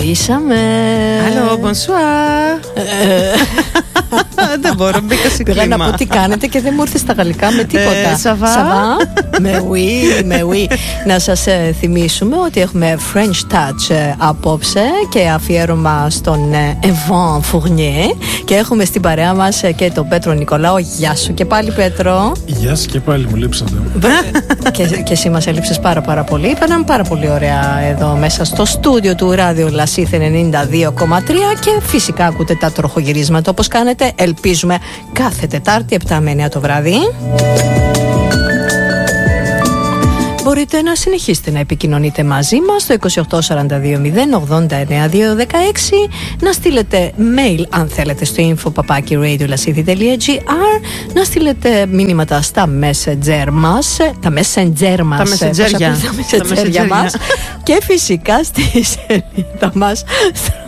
Γυρίσαμε. Allô, bonsoir. Δεν μπορώ, μπήκα σε κλίμα. Πήγα να πω τι κάνετε και δεν μου ήρθε στα γαλλικά με τίποτα. Σαβά. Με oui. Να σας θυμίσουμε ότι έχουμε French Touch απόψε και αφιέρωμα στον Yvan Fournier. Και έχουμε στην παρέα μας και τον Πέτρο Νικολάου. Γεια σου και πάλι, Πέτρο. Γεια σου και πάλι, μου λείψατε. Και εσύ μας έλειψες πάρα πολύ. Περνάμε πάρα πολύ ωραία εδώ μέσα στο στούντιο του Ράδιο Λασίθε 92,3 και φυσικά ακούτε τα τροχογυρίσματα όπως κάνετε, ελπίζουμε, κάθε Τετάρτη 7 με 9 το βράδυ. Μπορείτε να συνεχίσετε να επικοινωνείτε μαζί μας στο 2842089216, να στείλετε mail αν θέλετε στο info@radiolassidi.gr, να στείλετε μηνύματα στα messenger μας, τα messenger μας και φυσικά στη σελίδα μας